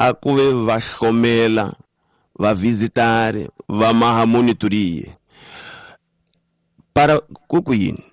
a ku ve va hlomela va visitare va maha monitorie para ku yini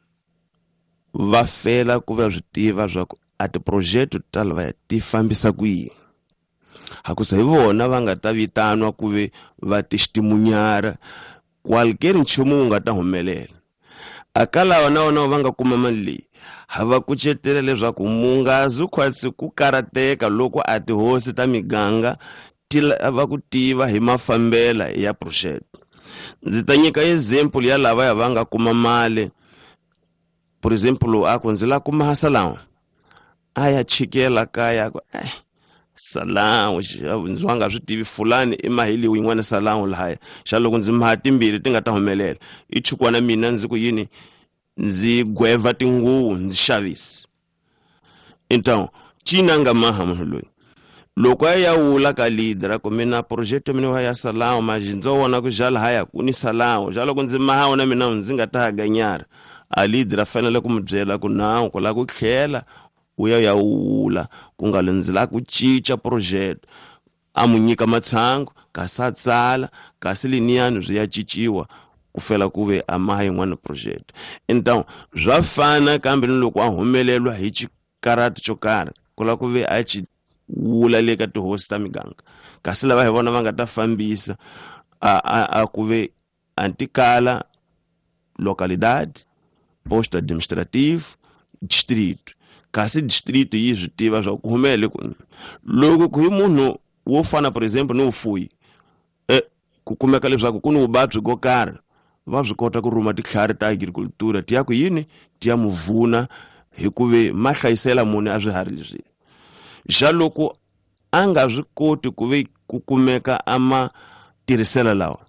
va fela ku va swi tiva swa ku a tiproject ta lava ti fambisa ku yini hakusa hi vona va nga ta vitanwa ku ve va testimunyara kwalkeri nchumu nga ta humelela akala na vona va nga kuma mali leyi hava kucetela leswaku mungazi khwatsi ku karateka loko a tihosi ta miganga ti lava ku tiva hi mafambela ya project. Ndzi ta nyika example ya lava va nga kuma mali. For example ako ndzi la kuma Salawu aya chikela kaya ku Salawu ndzi wanga swi tivi fulani emahili win'wana Salawu lahaya xa loko ndzi maha timbirhi ti nga ta humelela i chukwana mina ndzi ku yini ndzi gweva tinguvu ndzi xavisi. Então cina nga maha munhu loyi loko ya wula ka leader ku mina project mina ya Salawu maji ndzo wona ku jala haya kuni Salawu jalo ku ndzi maha na mina ndzi nga ta ganyara a leader fanele ku mubyela ku nawu ku la ku khela uya ya wula ku nga lendzela ku cica project amunyika matsango kasa tsala kasi liniyani zwi ya ciciwa ku fela ku ve amaha yin'wana project. Então zwa fana kambe loko a humelelwa hi xikarati xo karhi ku la ku ve a ci wula le ka tihosi ta miganga kasi lava hi vona va nga ta fambisa a ku ve antikala localidade posto administrativo distrito kasi distrito yi swi tiva swa ku humele ku loko ku hi munhu wo fana for example no ufuyi ku kumeka leswaku ku ni vuvabyi go karhi va swi kota ku rhuma titlhari ta agriculture ti ya ku yini ti ya muvuna hi ku ve ma hlayisela munhu a swiharhi leswi ja loko a nga swi koti ku ve ku kumeka ama tirhisela lawa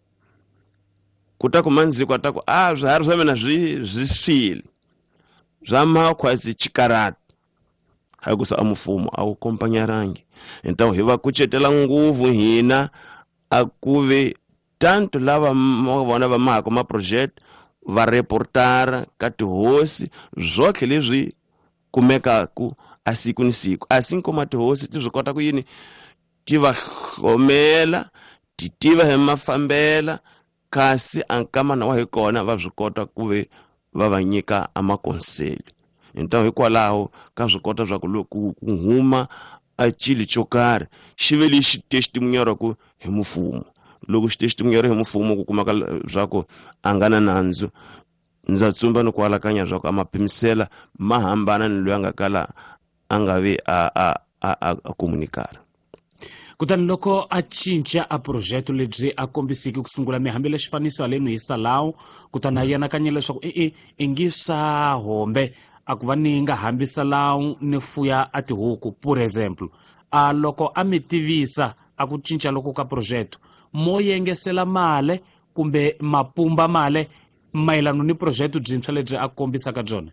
kuta ku manziko ta ku swiharhi swa mina swi file swa makhwatsi chikarati hakusa amufumo a wu kompanyarangi. Então hi va kucetela nguvu hina a ku ve tanto lava vona va mahaka ma project va reportara ka tihosi zotlhe leswi kumekaku a siku ni siku a sinkoma tihosi ti swi kota ku yini ti va hlomela ti tiva hi mafambela kasi ankamana wa hi kona va swi kota ku ve va va nyika amakonseli. Então hikwalaho ka swi kota swa ku loko ku huma a chili xo karhi xi ve lexi testimunyara ku hi mufumo loko xi testimunyara hi mufumo ku kumaka swa ku a nga na nandzu ndza tsumba ni kwalakanya swa ku a maphimisela ma hambana ni loyi a nga kala a nga ve a komunikara. Kutani loko a cinca a project lebyi a kombisiki ku sungula mihambile xifaniso haleni hi Salawu kutani a yanakanya leswaku ingi swa hombe a ku va ni nga hambi Salawu ni fuya a tihuku por example loko a mi tivisa a ku cinca loko ka project mo yengesela male kumbe mapumba male mayelano ni project byintshwa lebyi a kombisaka byona.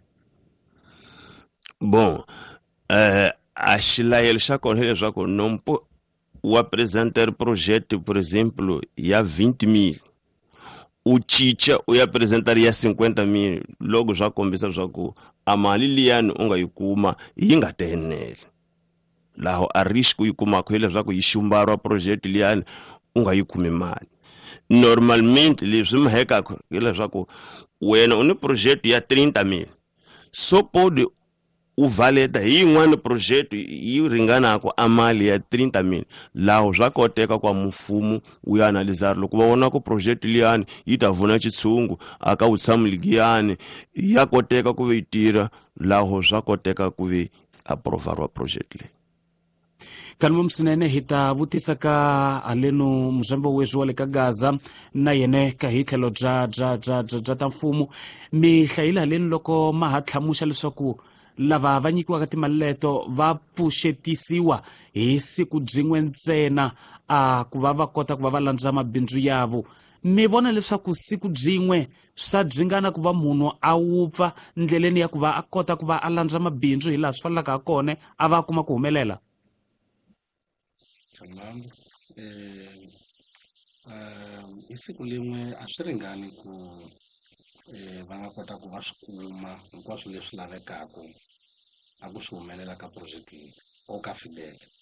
Bon a xilayelo xa kona leswaku nompo wa presenter project por exemplo ya 20.000 u cica u ya presenter ya 50.000 loko swa kombisa swa ku a mali liyani u nga yi kuma yi nga tenele laho a risk yi kuma ku leswaku yi xumbarwa project liyani u nga yi kumi mali. Normalmente leswi mahekaka leswaku wena u ni project ya 30.000 so pode u valeta hi yin'wana project yi ringanaka a mali ya 30.000 laho swa koteka kwa mfumo u ya analizar loko va vona ku project liyani yi ta vuna xitshungu aka vutshamo ligiyani ya koteka ku ve yi tirha laho swa koteka ku ve approvarwa project leyi. Kanimo msinene hi ta vutisa ka haleno muzambo wezwi wa le ka Gaza na yene ka hi tlhelo bya ta mfumo mi hlayile haleni loko ma ha tlhamuxa leswaku lava va nyikiwaka timali leto va pfuxetisiwa hi siku byin'we ntsena ku va va kota ku va va landzela mabindzu yavo. Mi vona leswaku siku byin'we swa bzingana ku va munhu a wupfa ndleleni ya ku va a kota ku va a landzela mabindzu hi laha swi fanelaka ha kona a va kuma ku humelela. Isiku limwe a swi ringani ku va nga kota ku va swi kuma hinkwaswo leswi lavekaka a ku swi humelela ka project leyi o ka Fidele